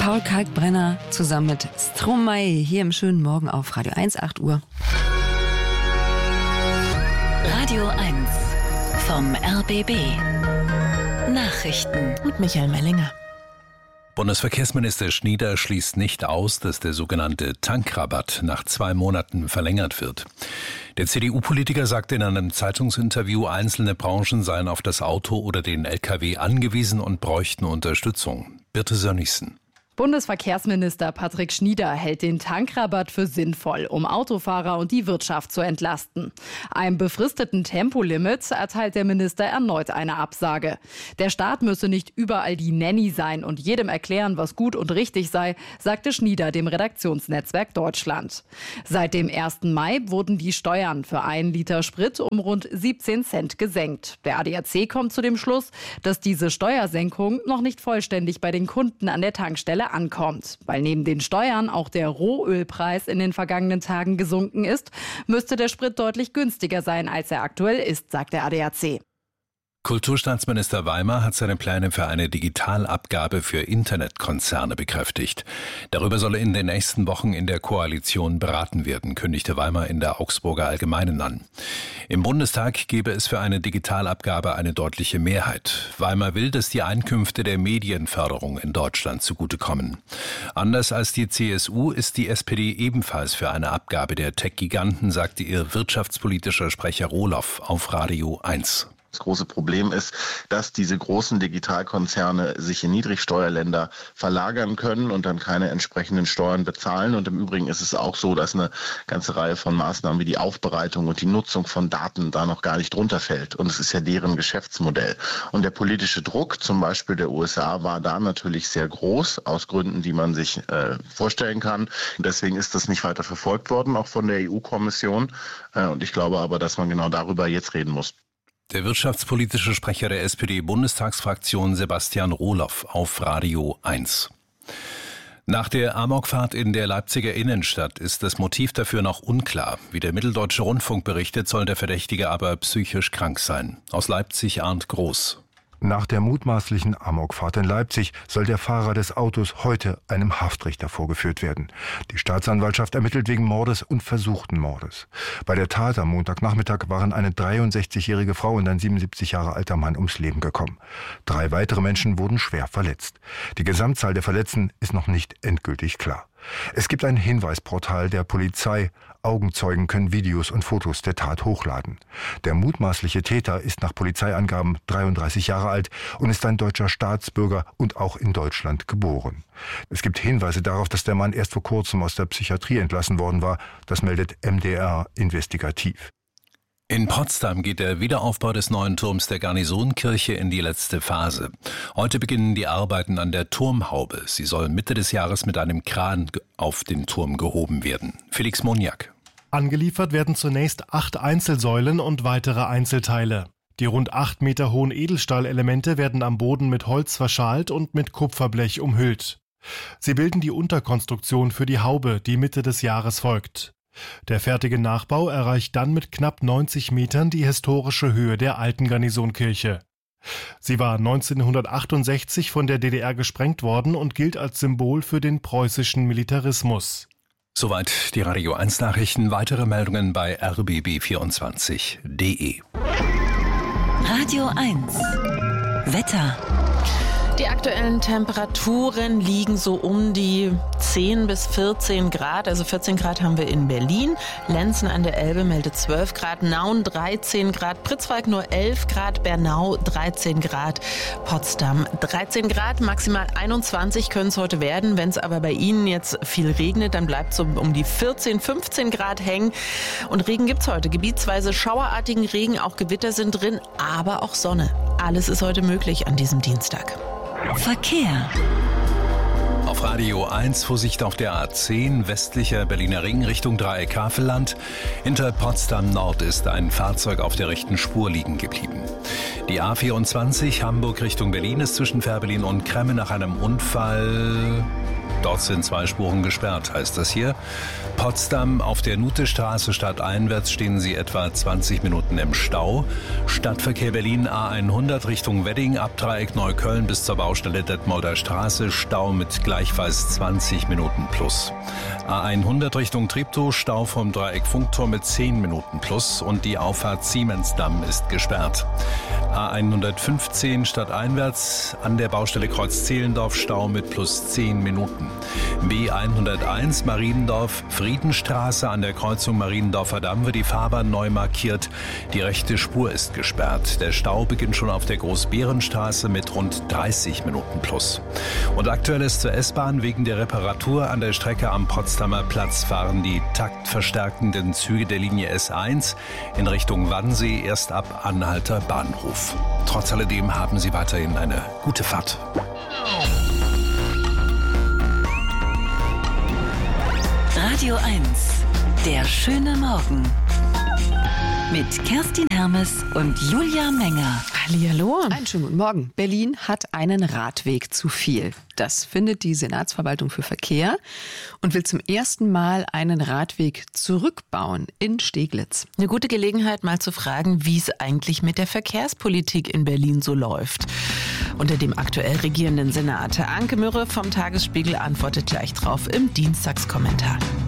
Paul Kalkbrenner zusammen mit Stromae hier im schönen Morgen auf Radio 1, 8 Uhr. Radio 1 vom RBB. Nachrichten mit Michael Mellinger. Bundesverkehrsminister Schnieder schließt nicht aus, dass der sogenannte Tankrabatt nach 2 Monaten verlängert wird. Der CDU-Politiker sagte in einem Zeitungsinterview, einzelne Branchen seien auf das Auto oder den LKW angewiesen und bräuchten Unterstützung. Birte Sönnigsen. Bundesverkehrsminister Patrick Schnieder hält den Tankrabatt für sinnvoll, um Autofahrer und die Wirtschaft zu entlasten. Einem befristeten Tempolimit erteilt der Minister erneut eine Absage. Der Staat müsse nicht überall die Nanny sein und jedem erklären, was gut und richtig sei, sagte Schnieder dem Redaktionsnetzwerk Deutschland. Seit dem 1. Mai wurden die Steuern für 1 Liter Sprit um rund 17 Cent gesenkt. Der ADAC kommt zu dem Schluss, dass diese Steuersenkung noch nicht vollständig bei den Kunden an der Tankstelle ankommt. Weil neben den Steuern auch der Rohölpreis in den vergangenen Tagen gesunken ist, müsste der Sprit deutlich günstiger sein, als er aktuell ist, sagt der ADAC. Kulturstaatsminister Weimer hat seine Pläne für eine Digitalabgabe für Internetkonzerne bekräftigt. Darüber solle in den nächsten Wochen in der Koalition beraten werden, kündigte Weimer in der Augsburger Allgemeinen an. Im Bundestag gebe es für eine Digitalabgabe eine deutliche Mehrheit. Weimer will, dass die Einkünfte der Medienförderung in Deutschland zugutekommen. Anders als die CSU ist die SPD ebenfalls für eine Abgabe der Tech-Giganten, sagte ihr wirtschaftspolitischer Sprecher Rohloff auf Radio 1. Das große Problem ist, dass diese großen Digitalkonzerne sich in Niedrigsteuerländer verlagern können und dann keine entsprechenden Steuern bezahlen. Und im Übrigen ist es auch so, dass eine ganze Reihe von Maßnahmen wie die Aufbereitung und die Nutzung von Daten da noch gar nicht drunter fällt. Und es ist ja deren Geschäftsmodell. Und der politische Druck, zum Beispiel der USA, war da natürlich sehr groß, aus Gründen, die man sich vorstellen kann. Deswegen ist das nicht weiter verfolgt worden, auch von der EU-Kommission. Und ich glaube aber, dass man genau darüber jetzt reden muss. Der wirtschaftspolitische Sprecher der SPD-Bundestagsfraktion Sebastian Rohloff auf Radio 1. Nach der Amokfahrt in der Leipziger Innenstadt ist das Motiv dafür noch unklar. Wie der Mitteldeutsche Rundfunk berichtet, soll der Verdächtige aber psychisch krank sein. Aus Leipzig Arndt Groß. Nach der mutmaßlichen Amokfahrt in Leipzig soll der Fahrer des Autos heute einem Haftrichter vorgeführt werden. Die Staatsanwaltschaft ermittelt wegen Mordes und versuchten Mordes. Bei der Tat am Montagnachmittag waren eine 63-jährige Frau und ein 77 Jahre alter Mann ums Leben gekommen. 3 weitere Menschen wurden schwer verletzt. Die Gesamtzahl der Verletzten ist noch nicht endgültig klar. Es gibt ein Hinweisportal der Polizei. Augenzeugen können Videos und Fotos der Tat hochladen. Der mutmaßliche Täter ist nach Polizeiangaben 33 Jahre alt und ist ein deutscher Staatsbürger und auch in Deutschland geboren. Es gibt Hinweise darauf, dass der Mann erst vor kurzem aus der Psychiatrie entlassen worden war. Das meldet MDR investigativ. In Potsdam geht der Wiederaufbau des neuen Turms der Garnisonkirche in die letzte Phase. Heute beginnen die Arbeiten an der Turmhaube. Sie soll Mitte des Jahres mit einem Kran auf den Turm gehoben werden. Felix Moniak. Angeliefert werden zunächst 8 Einzelsäulen und weitere Einzelteile. Die rund 8 Meter hohen Edelstahlelemente werden am Boden mit Holz verschalt und mit Kupferblech umhüllt. Sie bilden die Unterkonstruktion für die Haube, die Mitte des Jahres folgt. Der fertige Nachbau erreicht dann mit knapp 90 Metern die historische Höhe der alten Garnisonkirche. Sie war 1968 von der DDR gesprengt worden und gilt als Symbol für den preußischen Militarismus. Soweit die Radio 1 Nachrichten. Weitere Meldungen bei rbb24.de. Radio 1 Wetter. Die aktuellen Temperaturen liegen so um die 10 bis 14 Grad. Also 14 Grad haben wir in Berlin. Lenzen an der Elbe meldet 12 Grad, Nauen 13 Grad, Pritzwalk nur 11 Grad, Bernau 13 Grad, Potsdam 13 Grad, maximal 21 können es heute werden. Wenn es aber bei Ihnen jetzt viel regnet, dann bleibt so um die 14, 15 Grad hängen. Und Regen gibt's heute, gebietsweise schauerartigen Regen, auch Gewitter sind drin, aber auch Sonne. Alles ist heute möglich an diesem Dienstag. Verkehr. Auf Radio 1 Vorsicht auf der A10 westlicher Berliner Ring Richtung Dreieck Havelland. Hinter Potsdam Nord ist ein Fahrzeug auf der rechten Spur liegen geblieben. Die A24 Hamburg Richtung Berlin ist zwischen Fährberlin und Kremme nach einem Unfall Dort sind 2 Spuren gesperrt, heißt das hier. Potsdam auf der Nutestraße stadteinwärts stehen Sie etwa 20 Minuten im Stau. Stadtverkehr Berlin A100 Richtung Wedding ab Dreieck Neukölln bis zur Baustelle Detmolder Straße. Stau mit gleichfalls 20 Minuten plus. A100 Richtung Treptow, Stau vom Dreieck Funkturm mit 10 Minuten plus und die Auffahrt Siemensdamm ist gesperrt. A115 stadteinwärts an der Baustelle Kreuz-Zehlendorf, Stau mit plus 10 Minuten. B101 Mariendorf Friedenstraße an der Kreuzung Mariendorfer Damm wird die Fahrbahn neu markiert. Die rechte Spur ist gesperrt. Der Stau beginnt schon auf der Großbärenstraße mit rund 30 Minuten plus. Und aktuell ist zur S-Bahn wegen der Reparatur an der Strecke am Potsdamer Platz fahren die taktverstärkenden Züge der Linie S1 in Richtung Wannsee erst ab Anhalter Bahnhof. Trotz alledem haben Sie weiterhin eine gute Fahrt. Radio 1, der schöne Morgen. Mit Kerstin Hermes und Julia Menger. Hallihallo. Einen schönen guten Morgen. Berlin hat einen Radweg zu viel. Das findet die Senatsverwaltung für Verkehr und will zum ersten Mal einen Radweg zurückbauen in Steglitz. Eine gute Gelegenheit, mal zu fragen, wie es eigentlich mit der Verkehrspolitik in Berlin so läuft. Unter dem aktuell regierenden Senat. Anke Mürre vom Tagesspiegel antwortet gleich drauf im Dienstagskommentar.